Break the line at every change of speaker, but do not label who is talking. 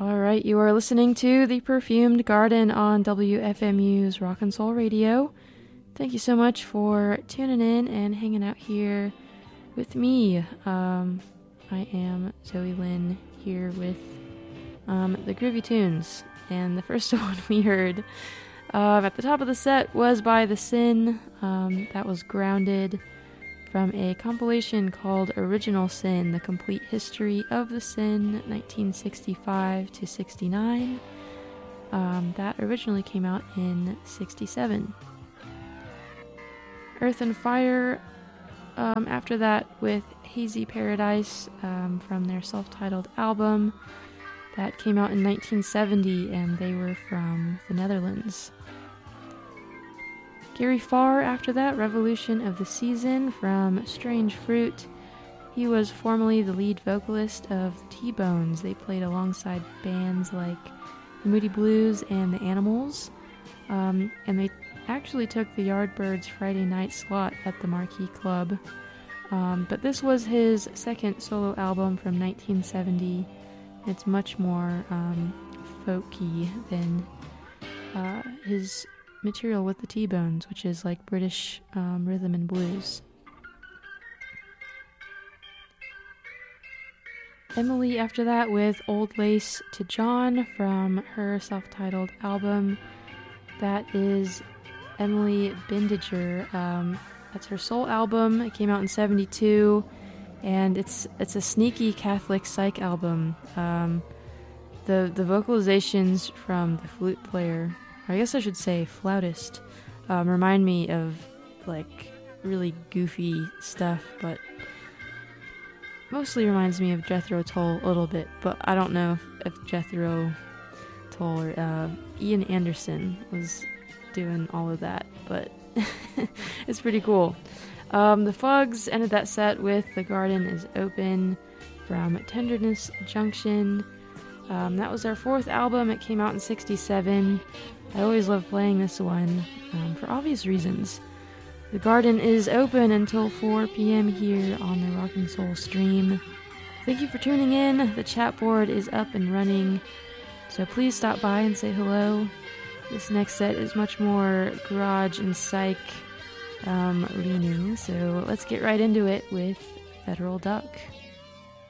All right, you are listening to The Perfumed Garden on WFMU's Rock and Soul Radio. Thank you so much for tuning in and hanging out here with me. I am Zoe Lynn here with the Groovy Tunes. And the first one we heard at the top of the set was by The Sin. That was Grounded, from a compilation called Original Sin, The Complete History of the Sin, 1965 to 69. That originally came out in 67. Earth and Fire, after that with Hazy Paradise, from their self-titled album. That came out in 1970, and they were from the Netherlands. Gary Farr, after that, Revolution of the Season, from Strange Fruit. He was formerly the lead vocalist of the T-Bones. They played alongside bands like the Moody Blues and the Animals, and they actually took the Yardbirds Friday night slot at the Marquee Club. But this was his second solo album from 1970. It's much more folky than his material with the T-Bones, which is like British rhythm and blues. Emily, after that, with Old Lace to John, from her self-titled album. That is Emily Bindiger. That's her soul album. It came out in 72, and it's a sneaky Catholic psych album. The vocalizations from the flute player, I guess I should say flautist, remind me of like really goofy stuff, but mostly reminds me of Jethro Tull a little bit, but I don't know if Jethro Tull or Ian Anderson was doing all of that, but it's pretty cool. The Fugs ended that set with The Garden is Open, from Tenderness Junction. That was their fourth album. It came out in 67. I always love playing this one, for obvious reasons. The Garden is open until 4 p.m. here on the Rock and Soul stream. Thank you for tuning in. The chat board is up and running, so please stop by and say hello. This next set is much more garage and psych leaning, so let's get right into it with Federal Duck.